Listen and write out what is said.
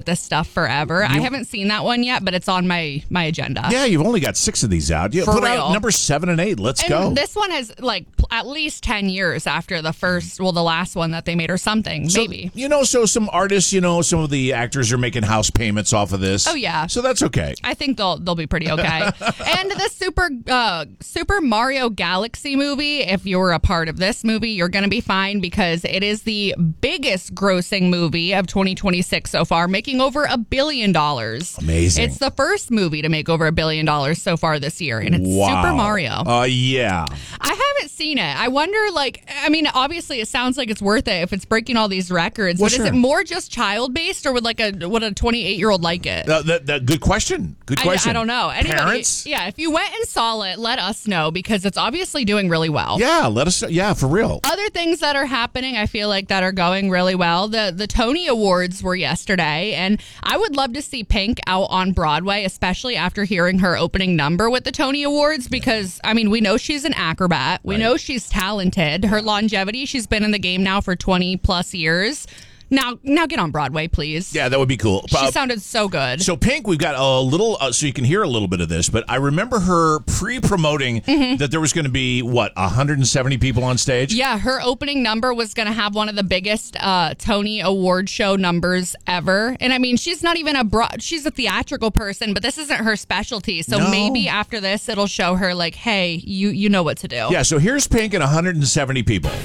this stuff forever. I haven't seen that one yet, but it's on my agenda. Yeah, you've only got 6 of these out. For put real. out number 7 and 8. Let's go. This one is like at least 10 years after the first, the last one that they made or something, maybe. So some artists, some of the actors are making house payments off of this. Oh, yeah. So that's okay. I think they'll be pretty okay. And the Super Mario Galaxy movie, if you're a part of this movie, you're going to be fine because it is the biggest grossing movie of 2026 so far, making over $1 billion. Amazing. It's the first movie to make over $1 billion so far this year, and it's Super Mario. Yeah. I haven't seen it. I wonder, obviously it sounds like it's worth it if it's breaking all these records, but sure. is it more just child-based, or would a 28-year-old like it? Good question. Good question. I don't know. Anybody, Parents? Yeah, if you went and saw it, let us know because it's obviously doing really well. Yeah, let us know. Yeah, for real. Other things that are happening, I feel like that are going really well. The Tony Awards were yesterday, and I would love to see Pink out on Broadway, especially after hearing her opening number with the Tony Awards because, we know she's an acrobat. We know she's talented. Her longevity, she's been in the game now for 20 plus years. Now get on Broadway, please. Yeah, that would be cool. She sounded so good. So Pink, we've got a little, so you can hear a little bit of this, but I remember her pre-promoting that there was going to be, 170 people on stage? Yeah, her opening number was going to have one of the biggest Tony Award show numbers ever. And she's not even she's a theatrical person, but this isn't her specialty. So maybe after this, it'll show her hey, you know what to do. Yeah, so here's Pink and 170 people.